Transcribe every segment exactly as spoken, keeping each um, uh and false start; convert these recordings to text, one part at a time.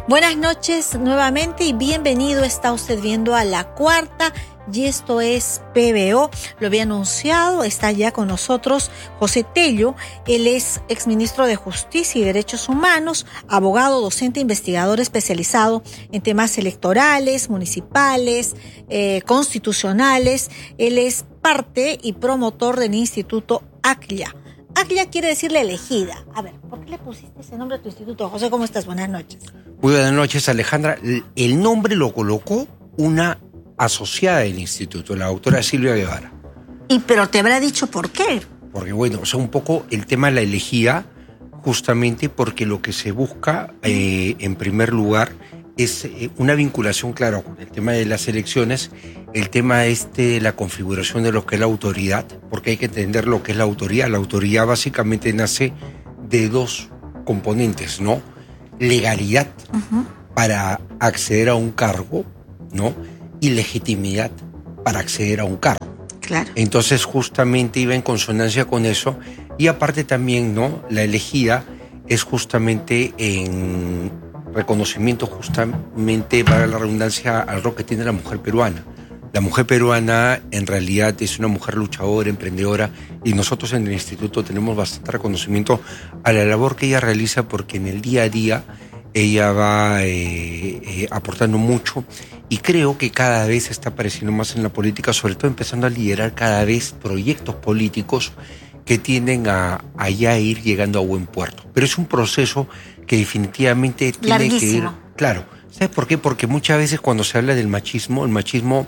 Buenas noches nuevamente y bienvenido. Está usted viendo a La Cuarta y esto es P B O. Lo había anunciado, está ya con nosotros José Tello. Él es exministro de Justicia y Derechos Humanos, abogado, docente, investigador especializado en temas electorales, municipales, eh, constitucionales. Él es parte y promotor del Instituto ACLIA. ACLIA quiere decirle elegida. A ver, ¿por qué le pusiste ese nombre a tu instituto? José, ¿cómo estás? Buenas noches. Muy buenas noches, Alejandra. El nombre lo colocó una asociada del instituto, la doctora Silvia Guevara. ¿Y pero te habrá dicho por qué? Porque bueno, o sea, un poco el tema de la elegida, justamente porque lo que se busca, eh, en primer lugar, es eh, una vinculación, claro, con el tema de las elecciones, el tema este de la configuración de lo que es la autoridad, porque hay que entender lo que es la autoridad. La autoridad básicamente nace de dos componentes, ¿no? Legalidad uh-huh. para acceder a un cargo, ¿no? Y legitimidad para acceder a un cargo. Claro. Entonces justamente iba en consonancia con eso, y aparte también, ¿no? La elegida es justamente en reconocimiento justamente, para la redundancia, al rol que tiene la mujer peruana. La mujer peruana en realidad es una mujer luchadora, emprendedora, y nosotros en el instituto tenemos bastante reconocimiento a la labor que ella realiza, porque en el día a día ella va eh, eh, aportando mucho, y creo que cada vez está apareciendo más en la política, sobre todo empezando a liderar cada vez proyectos políticos que tienden a, a ya ir llegando a buen puerto. Pero es un proceso que definitivamente tiene Larguísimo. que ir... Claro, ¿sabes por qué? Porque muchas veces cuando se habla del machismo, el machismo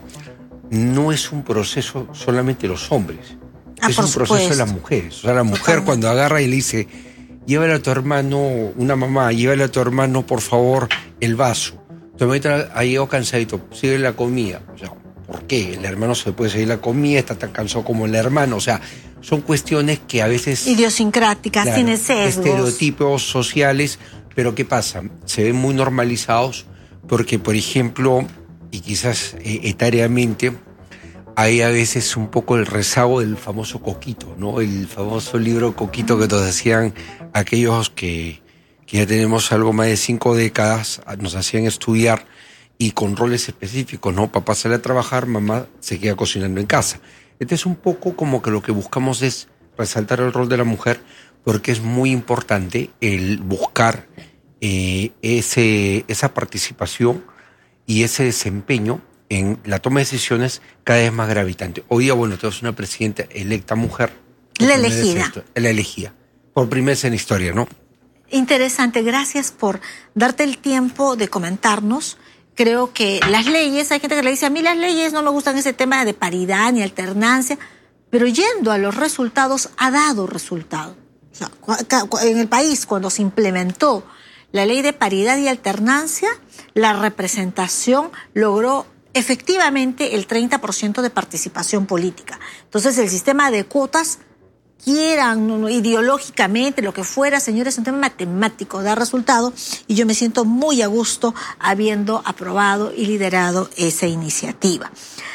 no es un proceso solamente de los hombres, ah, es un supuesto. proceso de las mujeres. O sea, la mujer Totalmente. Cuando agarra y le dice, llévale a tu hermano, una mamá, llévale a tu hermano, por favor, el vaso. Tu hermano ha llegado cansadito, sigue la comida. O sea, ¿por qué? El hermano se puede seguir la comida, está tan cansado como el hermano. O sea, son cuestiones que a veces... Idiosincráticas, claro, tiene sesgos. Estereotipos sociales, pero ¿qué pasa? Se ven muy normalizados porque, por ejemplo, y quizás eh, etariamente, hay a veces un poco el rezago del famoso Coquito, ¿no? El famoso libro Coquito que nos hacían aquellos que, que ya tenemos algo más de cinco décadas, nos hacían estudiar, y con roles específicos, ¿no? Papá sale a trabajar, mamá se queda cocinando en casa. Entonces un poco como que lo que buscamos es resaltar el rol de la mujer, porque es muy importante el buscar eh, ese, esa participación y ese desempeño en la toma de decisiones cada vez más gravitante. Hoy día, bueno, tenemos una presidenta electa mujer. La elegida. La elegida. Por primera vez en la historia, ¿no? Interesante, gracias por darte el tiempo de comentarnos. Creo que las leyes, hay gente que le dice, a mí las leyes no me gustan ese tema de paridad ni alternancia, pero yendo a los resultados, ha dado resultado. O sea, en el país, cuando se implementó la ley de paridad y alternancia, la representación logró efectivamente el treinta por ciento de participación política. Entonces, el sistema de cuotas, quieran no, no, ideológicamente, lo que fuera, señores, es un tema matemático, da resultado, y yo me siento muy a gusto habiendo aprobado y liderado esa iniciativa.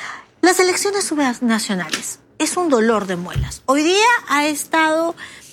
Las elecciones subnacionales es un dolor de muelas. Hoy día ha estado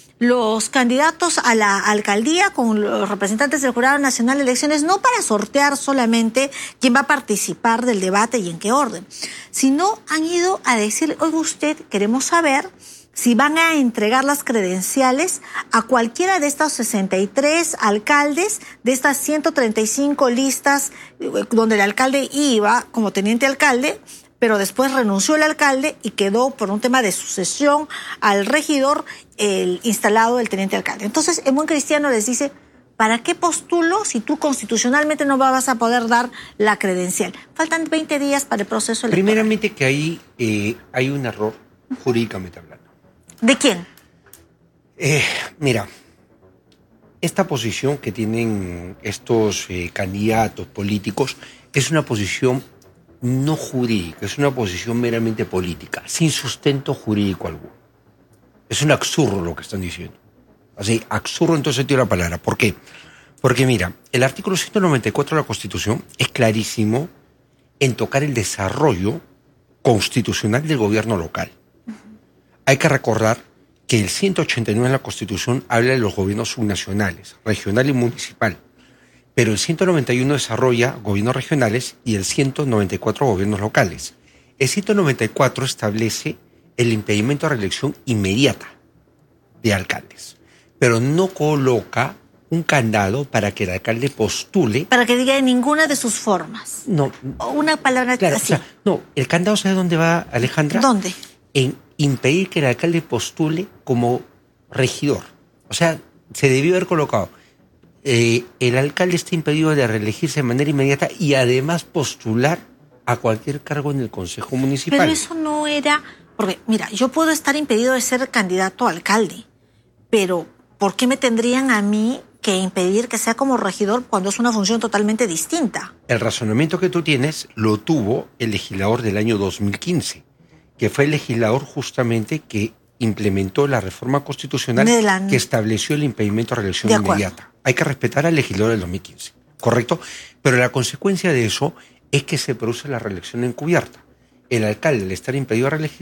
los candidatos a la alcaldía con los representantes del Jurado Nacional de Elecciones, no para sortear solamente quién va a participar del debate y en qué orden, sino han ido a decir, oiga usted, queremos saber si van a entregar las credenciales a cualquiera de estos sesenta y tres alcaldes, de estas ciento treinta y cinco listas donde el alcalde iba como teniente alcalde, pero después renunció el alcalde y quedó por un tema de sucesión al regidor el instalado del teniente alcalde. Entonces, en buen cristiano les dice, ¿para qué postulo si tú constitucionalmente no vas a poder dar la credencial? Faltan veinte días para el proceso electoral. Primeramente que ahí eh, hay un error jurídicamente hablando. ¿De quién? Eh, mira, esta posición que tienen estos eh, candidatos políticos es una posición no jurídica, es una posición meramente política, sin sustento jurídico alguno. Es un absurdo lo que están diciendo. Así, absurdo en todo sentido de la palabra. ¿Por qué? Porque mira, el artículo ciento noventa y cuatro de la Constitución es clarísimo en tocar el desarrollo constitucional del gobierno local. Hay que recordar que el ciento ochenta y nueve de la Constitución habla de los gobiernos subnacionales, regional y municipal. Pero el ciento noventa y uno desarrolla gobiernos regionales y el ciento noventa y cuatro gobiernos locales. El ciento noventa y cuatro establece el impedimento de reelección inmediata de alcaldes, pero no coloca un candado para que el alcalde postule. Para que diga en ninguna de sus formas. No. O una palabra Claro, así. o sea, no, el candado, ¿sabe dónde va, Alejandra? ¿Dónde? En impedir que el alcalde postule como regidor. O sea, se debió haber colocado, eh, el alcalde está impedido de reelegirse de manera inmediata y además postular a cualquier cargo en el Consejo Municipal. Pero eso no era... Porque, mira, yo puedo estar impedido de ser candidato a alcalde, pero ¿por qué me tendrían a mí que impedir que sea como regidor cuando es una función totalmente distinta? El razonamiento que tú tienes lo tuvo el legislador del año dos mil quince, que fue el legislador justamente que implementó la reforma constitucional la... que estableció el impedimento de reelección de inmediata. Hay que respetar al legislador del dos mil quince, ¿correcto? Pero la consecuencia de eso es que se produce la reelección encubierta. El alcalde, al estar impedido de reelegir,